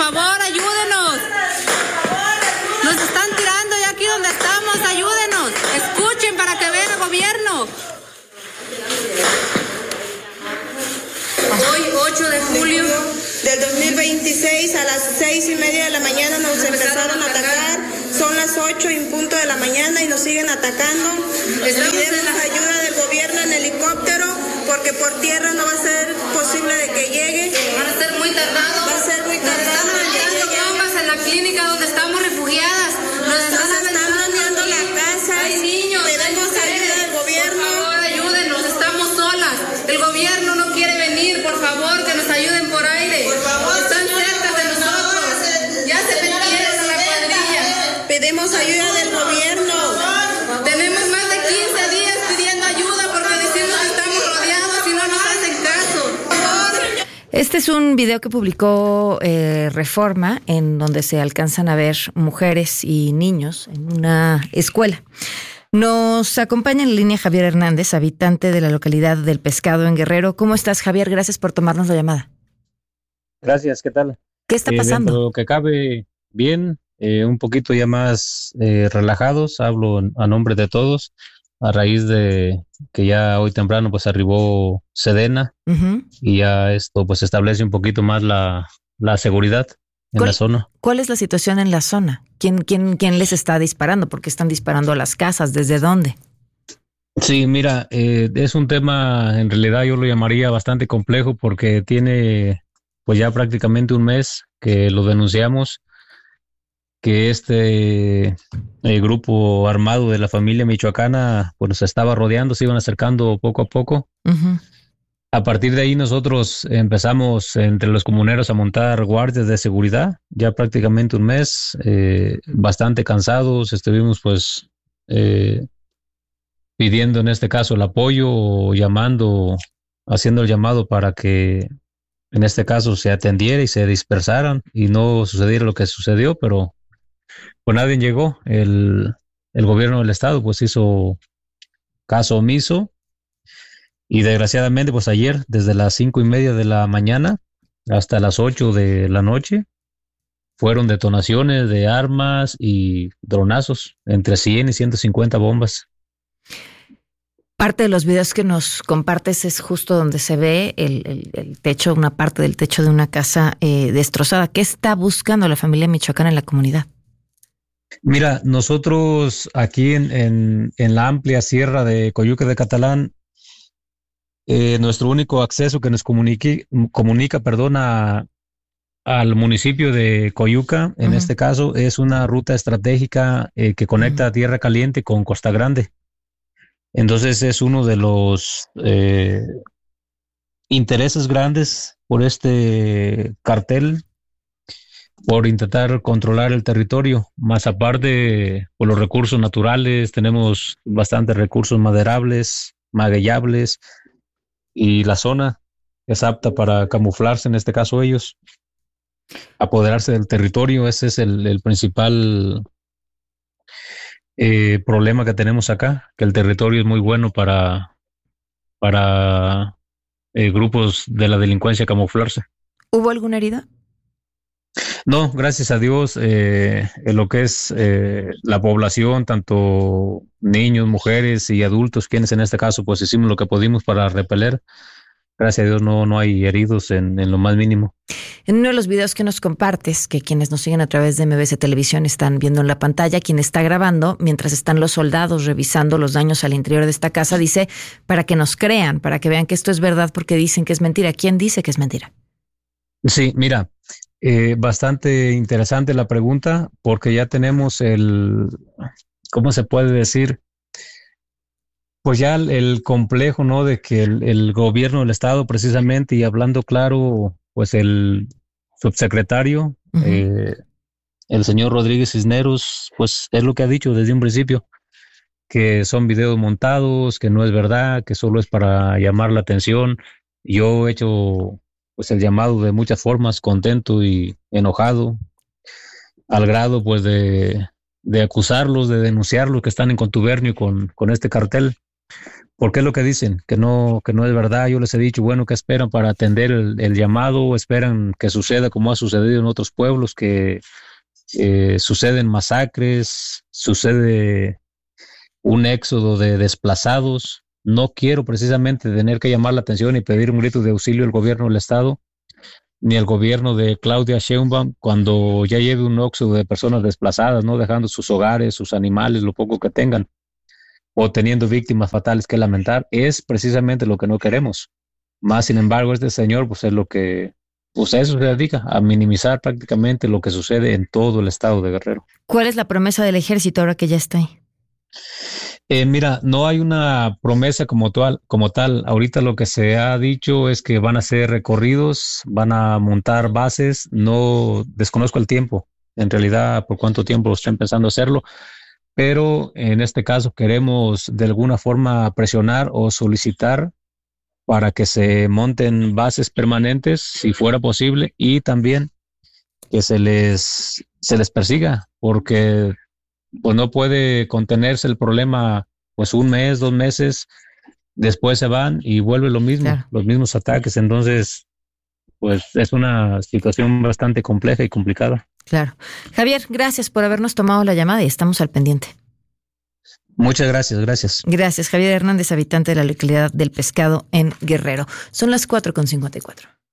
favor, ayúdenos. Nos están tirando ya aquí donde estamos, ayúdenos. Escuchen para que vea el gobierno. Hoy, 8 de julio del 2026, a las 6:30 de la mañana nos empezaron a atacar. Son las 8 en punto de la mañana y nos siguen atacando. Pedimos ayuda del gobierno en helicóptero porque por tierra no va a ser posible de que llegue. Van a ser muy tardados. Va a ser muy tardado. Están aventando bombas en la clínica donde estamos refugiadas. Nos están dañando la casa. Hay niños. Pedimos ayuda del gobierno. Por favor, ayúdenos. Estamos solas. El gobierno no quiere venir. Por favor, que nos ayuden por aire. Por favor, están cerca de nosotros. Ya se metieron a la cuadrilla. Pedimos ayuda del gobierno. Tenemos más de 15 días pidiendo ayuda porque decimos que estamos rodeados y no nos hacen caso. Este es un video que publicó Reforma, en donde se alcanzan a ver mujeres y niños en una escuela. Nos acompaña en línea Javier Hernández, habitante de la localidad del Pescado en Guerrero. ¿Cómo estás, Javier? Gracias por tomarnos la llamada. Gracias, ¿qué tal? ¿Qué está pasando? Dentro de lo que cabe, bien, un poquito ya más relajados, hablo a nombre de todos, a raíz de que ya hoy temprano pues arribó Sedena y ya esto pues establece un poquito más la seguridad en la zona. ¿Cuál es la situación en la zona? ¿Quién les está disparando? ¿Por qué están disparando a las casas? ¿Desde dónde? Sí, mira, es un tema, en realidad yo lo llamaría bastante complejo porque tiene pues ya prácticamente un mes que lo denunciamos, que este grupo armado de la familia michoacana pues se estaba rodeando, se iban acercando poco a poco. A partir de ahí nosotros empezamos entre los comuneros a montar guardias de seguridad, ya prácticamente un mes, bastante cansados, estuvimos pues pidiendo en este caso el apoyo o llamando, haciendo el llamado para que en este caso se atendiera y se dispersaran y no sucediera lo que sucedió, pero pues nadie llegó. El gobierno del estado pues hizo caso omiso y desgraciadamente pues ayer desde las 5:30 de la mañana hasta las 8 de la noche fueron detonaciones de armas y dronazos, entre 100 y 150 bombas. Parte de los videos que nos compartes es justo donde se ve el techo, una parte del techo de una casa destrozada. ¿Qué está buscando la familia michoacana en la comunidad? Mira, nosotros aquí en la amplia sierra de Coyuca de Catalán, nuestro único acceso que nos comunica al municipio de Coyuca, en este caso, es una ruta estratégica que conecta Tierra Caliente con Costa Grande. Entonces es uno de los intereses grandes por este cartel, por intentar controlar el territorio. Más aparte, por los recursos naturales, tenemos bastantes recursos maderables, magueyables, y la zona es apta para camuflarse, en este caso ellos, apoderarse del territorio. Ese es el principal problema que tenemos acá, que el territorio es muy bueno para grupos de la delincuencia camuflarse. ¿Hubo alguna herida? No, gracias a Dios, en lo que es la población, tanto niños, mujeres y adultos, quienes en este caso pues hicimos lo que pudimos para repeler. Gracias a Dios no hay heridos en lo más mínimo. En uno de los videos que nos compartes, que quienes nos siguen a través de MBC Televisión están viendo en la pantalla, quien está grabando, mientras están los soldados revisando los daños al interior de esta casa, dice, para que nos crean, para que vean que esto es verdad, porque dicen que es mentira. ¿Quién dice que es mentira? Sí, mira, bastante interesante la pregunta, porque ya tenemos ¿cómo se puede decir? Pues ya el complejo, ¿no? De que el gobierno del estado, precisamente, y hablando claro, pues el subsecretario, el señor Rodríguez Cisneros, pues es lo que ha dicho desde un principio, que son videos montados, que no es verdad, que solo es para llamar la atención. Yo he hecho pues el llamado de muchas formas, contento y enojado, al grado pues de acusarlos, de denunciarlos, que están en contubernio con este cartel. Porque es lo que dicen, que no es verdad. Yo les he dicho, bueno, que esperan para atender el llamado, esperan que suceda como ha sucedido en otros pueblos, que suceden masacres, sucede un éxodo de desplazados. No quiero precisamente tener que llamar la atención y pedir un grito de auxilio al gobierno del estado, ni al gobierno de Claudia Sheinbaum, cuando ya lleve un éxodo de personas desplazadas, ¿no? Dejando sus hogares, sus animales, lo poco que tengan, o teniendo víctimas fatales que lamentar. Es precisamente lo que no queremos. Más sin embargo, este señor, pues es lo que, pues a eso se dedica, a minimizar prácticamente lo que sucede en todo el estado de Guerrero. ¿Cuál es la promesa del ejército ahora que ya está ahí? Mira, no hay una promesa como tal. Ahorita lo que se ha dicho es que van a hacer recorridos, van a montar bases. No desconozco el tiempo, en realidad por cuánto tiempo están pensando hacerlo, pero en este caso queremos de alguna forma presionar o solicitar para que se monten bases permanentes, si fuera posible, y también que se les persiga, porque pues no puede contenerse el problema pues un mes, 2 meses, después se van y vuelve lo mismo, claro, los mismos ataques. Entonces, pues es una situación bastante compleja y complicada. Claro. Javier, gracias por habernos tomado la llamada y estamos al pendiente. Muchas gracias. Gracias, Javier Hernández, habitante de la localidad del Pescado en Guerrero. Son las 4:54.